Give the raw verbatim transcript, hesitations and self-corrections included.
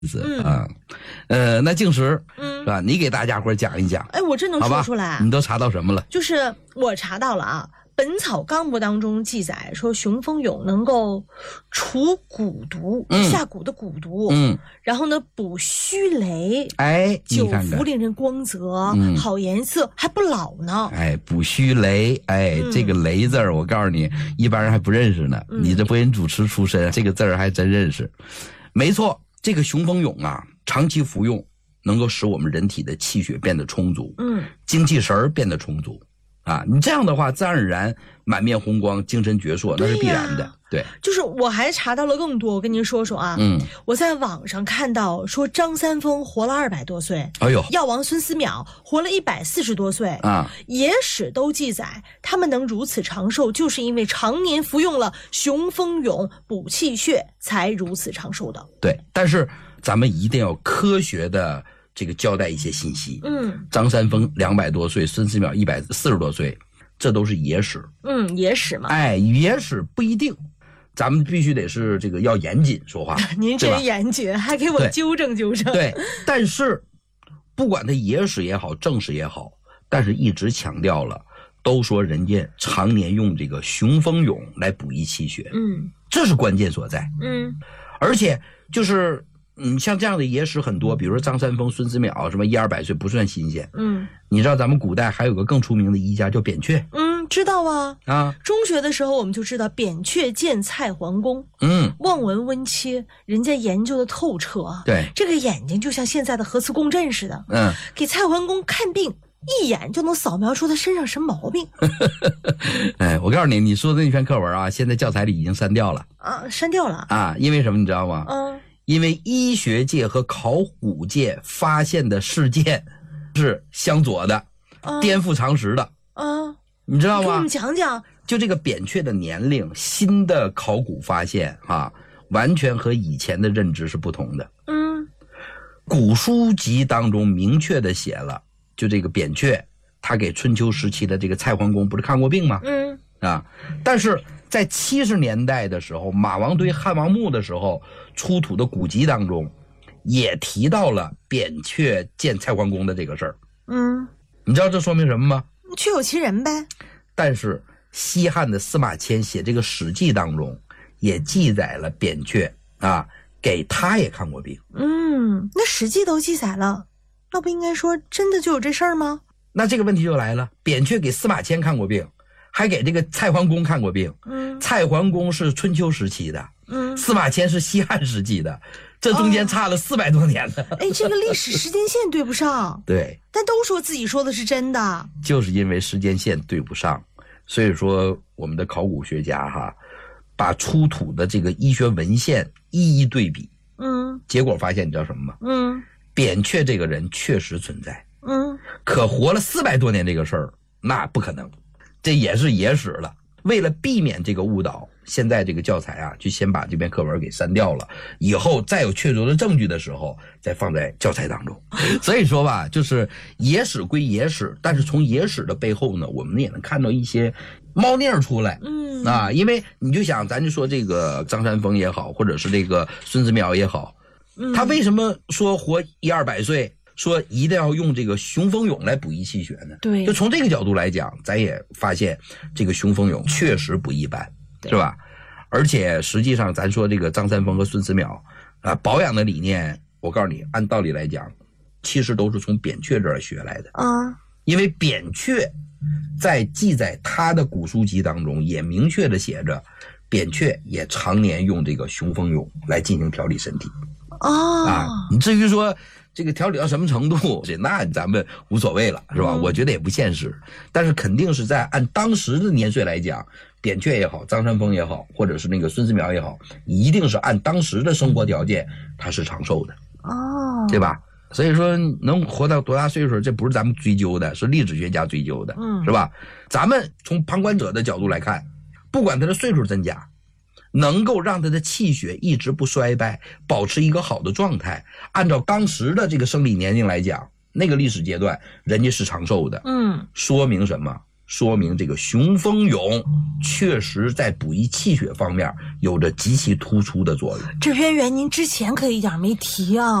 嗯啊，呃，那静石，嗯，是吧？你给大家伙讲一讲。 哎，我真能说出来。 你都查到什么了？ 就是我查到了啊，《本草纲目》当中记载说，雄蜂蛹能够除蛊毒，嗯、下蛊的蛊毒，嗯，然后呢补虚雷， 哎， 久服令人光泽，嗯、好颜色，还不老呢。 哎，补虚雷，哎，嗯、这个雷字儿，我告诉你，一般人还不认识呢。嗯、你这播音主持出身，这个字儿还真认识。没错。这个雄蜂蛹啊，长期服用能够使我们人体的气血变得充足，嗯，精气神儿变得充足，啊，你这样的话，自然而然满面红光，精神矍铄，那是必然的。对， 就是我还查到了更多，我跟您说说啊，嗯，我在网上看到说张三丰活了二百多岁， 哎呦， 药王孙思邈活了一百四十多岁啊，野史都记载他们能如此长寿，就是因为常年服用了雄蜂蛹补气血，才如此长寿的。 对，但是咱们一定要科学的这个交代一些信息。嗯，张三丰两百多岁，孙思邈一百四十多岁，这都是野史。 嗯，野史嘛。 哎，野史不一定。咱们必须得是这个要严谨说话。 您真严谨，还给我纠正纠正。 对，但是不管它野史也好，正史也好，但是一直强调了，都说人家常年用这个雄蜂蛹来补益气血。嗯，这是关键所在。嗯，而且就是嗯，像这样的野史很多，比如说张三丰、孙思邈，什么一二百岁不算新鲜。嗯，你知道咱们古代还有个更出名的医家叫扁鹊。 嗯，知道啊。啊，中学的时候我们就知道扁鹊见蔡桓公。嗯，望闻问切，人家研究的透彻啊。 对， 这个眼睛就像现在的核磁共振似的。嗯，给蔡桓公看病，一眼就能扫描出他身上什么毛病。 哎，我告诉你，你说的那篇课文啊，现在教材里已经删掉了。 啊，删掉了啊？因为什么你知道吗？嗯。因为医学界和考古界发现的事件是相左的，啊、颠覆常识的。啊，你知道吗？ 给我们讲讲。 就这个扁鹊的年龄，新的考古发现啊，完全和以前的认知是不同的。嗯，古书籍当中明确的写了，就这个扁鹊，他给春秋时期的这个蔡桓公不是看过病吗？嗯，啊，但是在七十年代的时候，马王堆汉王墓的时候出土的古籍当中，也提到了扁鹊见蔡桓公的这个事儿。嗯，你知道这说明什么吗？ 确有其人呗。 但是西汉的司马迁写这个《史记》当中，也记载了扁鹊啊，给他也看过病。 嗯，那《史记》都记载了，那不应该说真的就有这事儿吗？ 那这个问题就来了，扁鹊给司马迁看过病，还给这个蔡桓公看过病。嗯，蔡桓公是春秋时期的，嗯，司马迁是西汉时期的，这中间差了四百多年了。 哦、哎，这个历史时间线对不上。 对， 但都说自己说的是真的， 就是因为时间线对不上，所以说我们的考古学家哈，把出土的这个医学文献一一对比，嗯，结果发现你知道什么吗？嗯，扁鹊这个人确实存在。嗯，可活了四百多年这个事儿，那不可能，这也是野史了。为了避免这个误导，现在这个教材啊，就先把这篇课文给删掉了，以后再有确凿的证据的时候，再放在教材当中。所以说吧，就是野史归野史，但是从野史的背后呢，我们也能看到一些猫腻儿出来。嗯啊，因为你就想，咱就说这个张三丰也好，或者是这个孙思邈也好，他为什么说活一二百岁？说一定要用这个雄蜂蛹来补益气血呢？ 对， 就从这个角度来讲，咱也发现这个雄蜂蛹确实不一般，是吧？而且实际上，咱说这个张三丰和孙思邈啊，保养的理念，我告诉你，按道理来讲，其实都是从扁鹊这儿学来的啊。因为扁鹊在记载他的古书籍当中也明确的写着，扁鹊也常年用这个雄蜂蛹来进行调理身体。哦啊，你至于说这个调理到什么程度，那咱们无所谓了，是吧？嗯、我觉得也不现实，但是肯定是在按当时的年岁来讲，扁鹊也好，张三丰也好，或者是那个孙思邈也好，一定是按当时的生活条件，他是长寿的，哦，对吧？所以说能活到多大岁数，这不是咱们追究的，是历史学家追究的，嗯，是吧？咱们从旁观者的角度来看，不管他的岁数增加，能够让他的气血一直不衰败，保持一个好的状态，按照当时的这个生理年龄来讲，那个历史阶段人家是长寿的。嗯，说明什么？ 说明这个雄风勇确实在补益气血方面有着极其突出的作用。 这渊源您之前可一点没提啊。